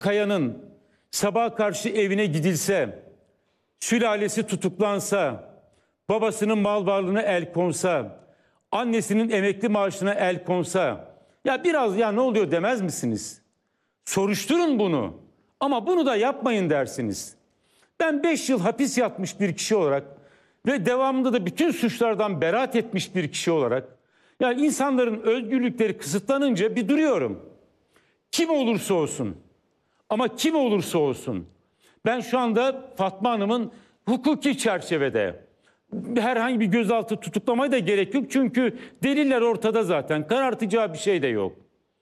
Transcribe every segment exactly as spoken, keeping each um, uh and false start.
Kaya'nın sabaha karşı evine gidilse, sülalesi tutuklansa, babasının mal varlığına el konsa, annesinin emekli maaşına el konsa, ya biraz ya ne oluyor demez misiniz? Soruşturun bunu. Ama bunu da yapmayın dersiniz. Ben beş yıl hapis yatmış bir kişi olarak ve devamında da bütün suçlardan beraat etmiş bir kişi olarak, yani insanların özgürlükleri kısıtlanınca bir duruyorum. Kim olursa olsun, ama kim olursa olsun, ben şu anda Fatma Hanım'ın hukuki çerçevede herhangi bir gözaltı tutuklamaya da gerek yok. Çünkü deliller ortada zaten. Karartacağı bir şey de yok.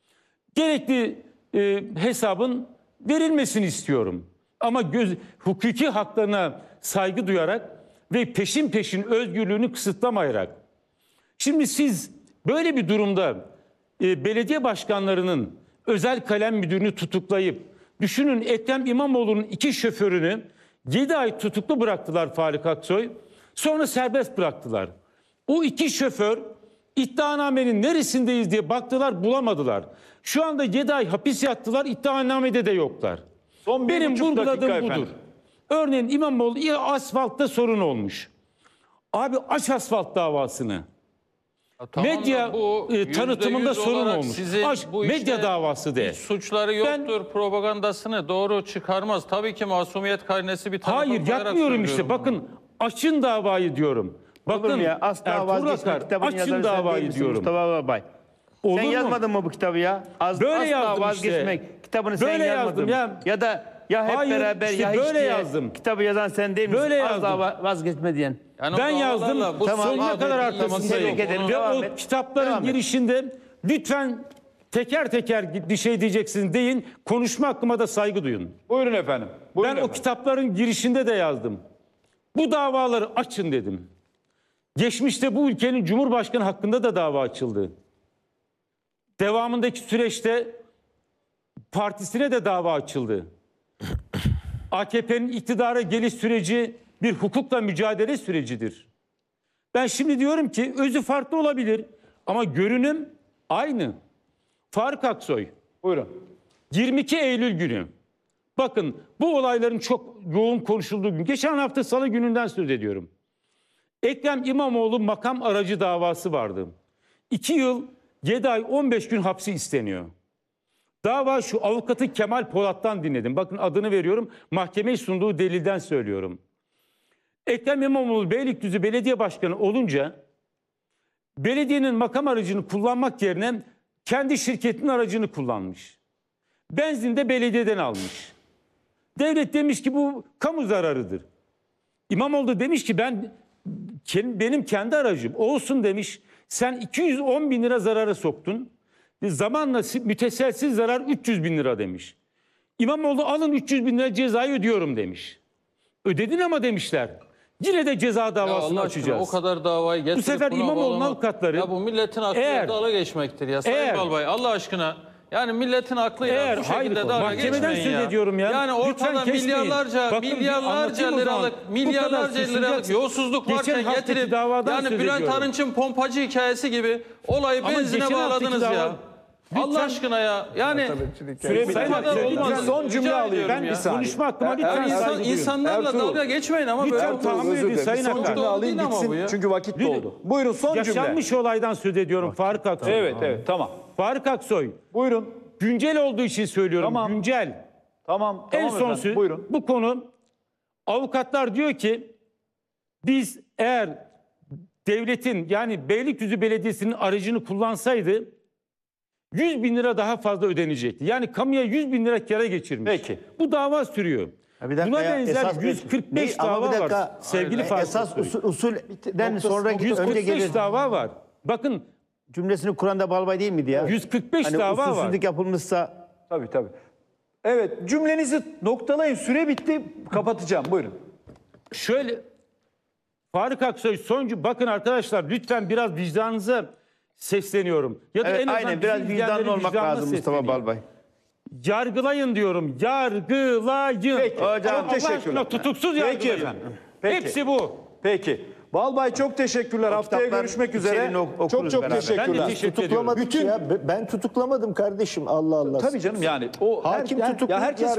Gerekli e, hesabın verilmesini istiyorum. Ama göz, hukuki haklarına saygı duyarak ve peşin peşin özgürlüğünü kısıtlamayarak. Şimdi siz böyle bir durumda e, belediye başkanlarının özel kalem müdürünü tutuklayıp, düşünün Ekrem İmamoğlu'nun iki şoförünü yedi ay tutuklu bıraktılar Faik Aksoy. Sonra serbest bıraktılar. O iki şoför iddianamenin neresindeyiz diye baktılar, bulamadılar. Şu anda yedi ay hapis yattılar, iddianamede de yoklar. Son Benim vurguladığım budur. Örneğin İmamoğlu asfaltta sorun olmuş. Abi aç asfalt davasını. Tamam medya bu e, tanıtımında sorun olmuş. Aç, medya davası de. Suçları yoktur ben, propagandasını doğru çıkarmaz. Tabii ki masumiyet karnesi bir tarafa hayır yapmıyorum işte. Bakın bunu. Açın davayı diyorum. Bakın ya, asla vazgeçme kitabını açın davayı diyorum. Mustafa Babay. Sen mu? yazmadın mı bu kitabı ya? Az, böyle asla vazgeçmek işte. kitabını böyle sen yazmadın mı? Ya. ya da ya hep hayır, beraber işte ya böyle hiç diye yazdım. Kitabı yazan sen değil misin? Böyle Asla yazdım. vazgeçme diyen. Yani ben yazdım. Bu tamam, sonuna kadar arkasındayım. Ve o et. kitapların devam girişinde et. lütfen teker teker bir şey diyeceksin deyin. Konuşma hakkıma da saygı duyun. Buyurun efendim. Buyurun ben efendim. O kitapların girişinde de yazdım. Bu davaları açın dedim. Geçmişte bu ülkenin Cumhurbaşkanı hakkında da dava açıldı. Devamındaki süreçte partisine de dava açıldı. A K P'nin iktidara geliş süreci bir hukukla mücadele sürecidir. Ben şimdi diyorum ki özü farklı olabilir ama görünüm aynı. Faik Aksoy. Buyurun. yirmi iki Eylül günü. Bakın bu olayların çok yoğun konuşulduğu gün. Geçen hafta Salı gününden söz ediyorum. Ekrem İmamoğlu makam aracı davası vardı. iki yıl yedi ay on beş gün hapsi isteniyor. Dava şu, avukatı Kemal Polat'tan dinledim. Bakın adını veriyorum. Mahkemeye sunduğu delilden söylüyorum. Ekrem İmamoğlu Beylikdüzü Belediye Başkanı olunca belediyenin makam aracını kullanmak yerine kendi şirketinin aracını kullanmış. Benzin de belediyeden almış. Devlet demiş ki bu kamu zararıdır. İmamoğlu da demiş ki ben benim kendi aracım olsun demiş. Sen iki yüz on bin lira zarara soktun. Zamanla müteselsiz zarar üç yüz bin lira demiş. İmamoğlu alın üç yüz bin lira cezayı ödüyorum demiş. Ödedin ama demişler. Yine de ceza davasını açacağız. O kadar davayı getirip bu sefer İmamoğlu'nun avukatları... Ya bu milletin aklıyla dalga geçmektir ya Sayın eğer, Balbay. Allah aşkına yani milletin aklıyla eğer, bu şekilde hayır, dalga geçmeyin ya. Ediyorum ya. Yani ortada lütfen milyarlarca Bakın, milyarlarca liralık milyarlarca liralık yolsuzluk varken getirip yani Bülent Arınç'ın pompacı hikayesi gibi olayı ama benzine bağladınız ya. Dava... Allah lütfen. Aşkına ya. Yani son cümle alayım. Ben bir konuşma hakkıma lütfen yani insan, insanlarla Ertuğrul. dalga geçmeyin ama lütfen böyle tahammül edin Sayın Son cümle alayım bitsin. Çünkü vakit doldu. Buyurun son cümle. Yaşanmış olaydan söz ediyorum Faik Aksoy. Evet evet tamam. Faik Aksoy. Buyurun. Güncel olduğu için söylüyorum. Tamam. Güncel. Tamam. En tamam son efendim. söz. Buyurun. Bu konu avukatlar diyor ki biz eğer devletin yani Beylikdüzü Belediyesi'nin aracını kullansaydı yüz bin lira daha fazla ödenecekti. Yani kamuya yüz bin lira kâra geçirmiş. Peki. Bu dava sürüyor. Buna ya, benzer yüz kırk beş ne, dava dakika, var. Sevgili Faik esas usul, usulden sonra yüz kırk beş önce dava var. Bakın cümlesini kuran da Balbay değil miydi ya? yüz kırk beş hani dava var. Usulsüzlük yapılmışsa. Tabii tabii. Evet cümlenizi noktalayın. Süre bitti. Kapatacağım. Buyurun. Şöyle Faik Aksoy soncu bakın arkadaşlar lütfen biraz vicdanınıza sesleniyorum. Ya da evet, en azından aynen biraz vicdanlı olmak lazım Mustafa Balbay. Yargılayın diyorum. Yargılayın. Peki. Hocam teşekkürler. Tutuksuz yargılayın. Peki efendim. Peki. Hepsi bu. Peki. Balbay çok teşekkürler. O Haftaya kitapların görüşmek üzere. içeriğini ok- Çok okuruz çok beraber. teşekkürler. Ben de teşekkür ediyorum. Tutuklamadım Bütün- ki ya. Ben tutuklamadım kardeşim. Allah Allah. Tabii canım yani. O Hakim her, tutuklu ya herkes